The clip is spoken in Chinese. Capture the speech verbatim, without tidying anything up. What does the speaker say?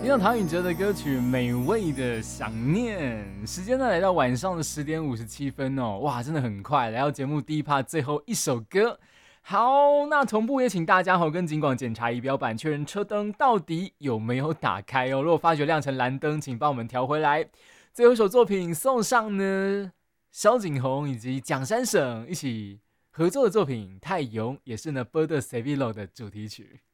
听到唐禹哲的歌曲《美味的想念》，时间呢来到晚上的十点五十七分哦，哇，真的很快，来到节目第一 part 最后一首歌。好，那同步也请大家吼跟警广检查仪表板，确认车灯到底有没有打开哦。如果发觉亮成蓝灯，请帮我们调回来。最后一首作品送上呢，萧景宏以及蒋山省一起合作的作品《泰勇》，也是呢《Bird Seville》的主题曲。